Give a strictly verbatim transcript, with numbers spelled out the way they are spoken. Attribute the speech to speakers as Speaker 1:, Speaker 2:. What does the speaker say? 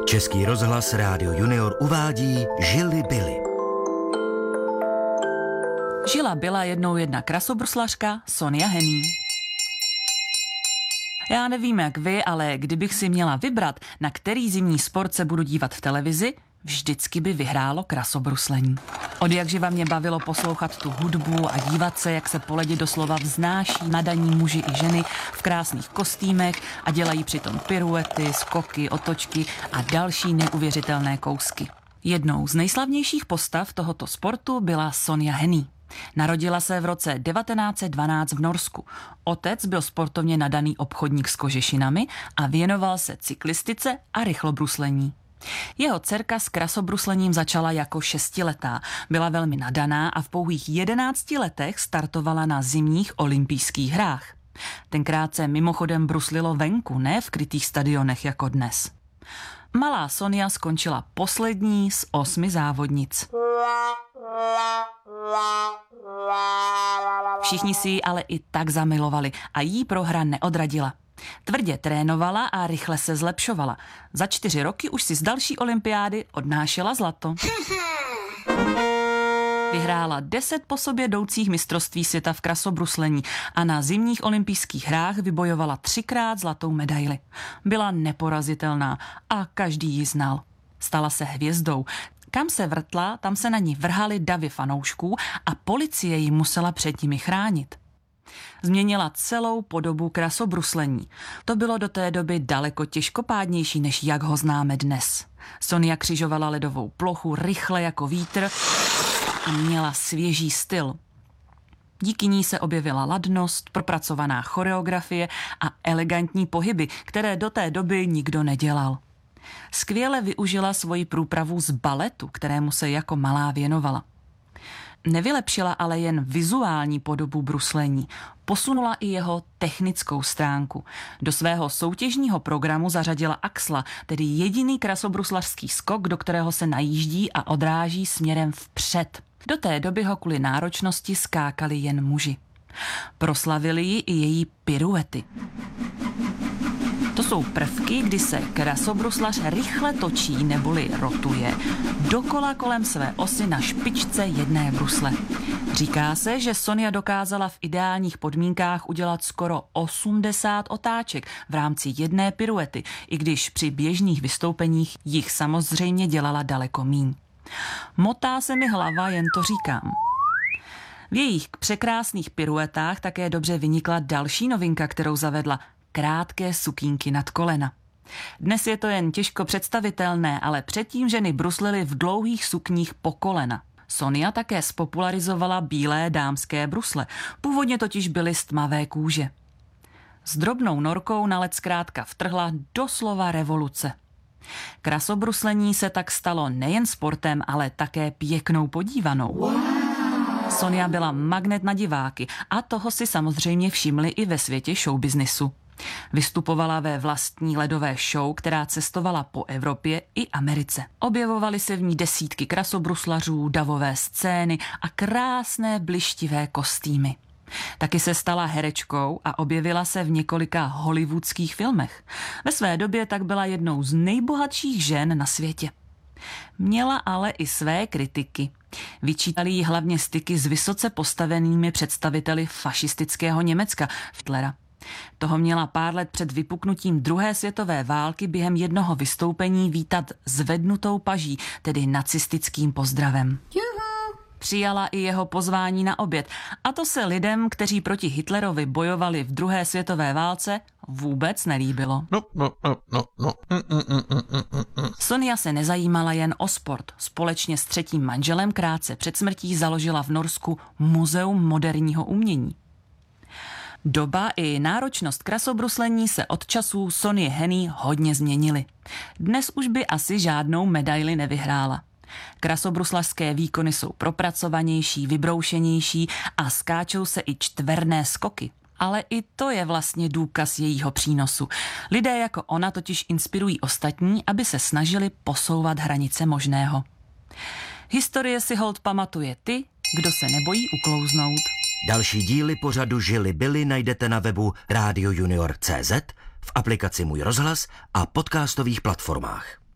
Speaker 1: Český rozhlas Rádio Junior uvádí Žili byli.
Speaker 2: Žila byla jednou jedna krasobruslařka Sonja Henný. Já nevím jak vy, ale kdybych si měla vybrat, na který zimní sport se budu dívat v televizi, vždycky by vyhrálo krasobruslení. Od jakživa mě bavilo poslouchat tu hudbu a dívat se, jak se po ledě doslova vznáší nadaní muži i ženy v krásných kostýmech a dělají přitom piruety, skoky, otočky a další neuvěřitelné kousky. Jednou z nejslavnějších postav tohoto sportu byla Sonja Henný. Narodila se v roce devatenáct set dvanáct v Norsku. Otec byl sportovně nadaný obchodník s kožešinami a věnoval se cyklistice a rychlobruslení. Jeho dcerka s krasobruslením začala jako šestiletá. Byla velmi nadaná a v pouhých jedenácti letech startovala na zimních olympijských hrách. Tenkrát se mimochodem bruslilo venku, ne v krytých stadionech jako dnes. Malá Sonja skončila poslední z osmi závodnic. Všichni si ji ale i tak zamilovali a jí prohra neodradila. Tvrdě trénovala a rychle se zlepšovala. Za čtyři roky už si z další olympiády odnášela zlato. Vyhrála deset po sobě jdoucích mistrovství světa v krasobruslení a na zimních olympijských hrách vybojovala třikrát zlatou medaili. Byla neporazitelná a každý ji znal. Stala se hvězdou. Kam se vrtla, tam se na ní vrhali davy fanoušků a policie ji musela před nimi chránit. Změnila celou podobu krasobruslení. To bylo do té doby daleko těžkopádnější, než jak ho známe dnes. Sonja křižovala ledovou plochu rychle jako vítr a měla svěží styl. Díky ní se objevila ladnost, propracovaná choreografie a elegantní pohyby, které do té doby nikdo nedělal. Skvěle využila svoji průpravu z baletu, kterému se jako malá věnovala. Nevylepšila ale jen vizuální podobu bruslení, posunula i jeho technickou stránku. Do svého soutěžního programu zařadila axla, tedy jediný krasobruslařský skok, do kterého se najíždí a odráží směrem vpřed. Do té doby ho kvůli náročnosti skákali jen muži. Proslavili ji i její piruety. To jsou prvky, kdy se krasobruslař rychle točí neboli rotuje dokola kolem své osy na špičce jedné brusle. Říká se, že Sonja dokázala v ideálních podmínkách udělat skoro osmdesát otáček v rámci jedné piruety, i když při běžných vystoupeních jich samozřejmě dělala daleko míň. Motá se mi hlava, jen to říkám. V jejich překrásných piruetách také dobře vynikla další novinka, kterou zavedla – krátké sukínky nad kolena. Dnes je to jen těžko představitelné, ale předtím ženy bruslily v dlouhých sukních po kolena. Sonja také spopularizovala bílé dámské brusle, původně totiž byly z tmavé kůže. S drobnou norkou na led zkrátka vtrhla doslova revoluce. Krasobruslení se tak stalo nejen sportem, ale také pěknou podívanou. Wow. Sonja byla magnet na diváky a toho si samozřejmě všimli i ve světě showbiznisu. Vystupovala ve vlastní ledové show, která cestovala po Evropě i Americe. Objevovaly se v ní desítky krasobruslařů, davové scény a krásné blištivé kostýmy. Taky se stala herečkou a objevila se v několika hollywoodských filmech. Ve své době tak byla jednou z nejbohatších žen na světě. Měla ale i své kritiky. Vyčítali jí hlavně styky s vysoce postavenými představiteli fašistického Německa, Hitlera. Toho měla pár let před vypuknutím druhé světové války během jednoho vystoupení vítat zvednutou paží, tedy nacistickým pozdravem. Juhu. Přijala i jeho pozvání na oběd a to se lidem, kteří proti Hitlerovi bojovali v druhé světové válce, vůbec nelíbilo.
Speaker 3: No, no, no, no, no. Mm, mm, mm, mm, mm.
Speaker 2: Sonja se nezajímala jen o sport. Společně s třetím manželem krátce před smrtí založila v Norsku Muzeum moderního umění. Doba i náročnost krasobruslení se od časů Sonji Henný hodně změnily. Dnes už by asi žádnou medaili nevyhrála. Krasobruslařské výkony jsou propracovanější, vybroušenější a skáčou se i čtverné skoky. Ale i to je vlastně důkaz jejího přínosu. Lidé jako ona totiž inspirují ostatní, aby se snažili posouvat hranice možného. Historie si holt pamatuje ty, kdo se nebojí uklouznout.
Speaker 1: Další díly pořadu Žili byli najdete na webu rádio junior tečka cé zet, v aplikaci Můj rozhlas a podcastových platformách.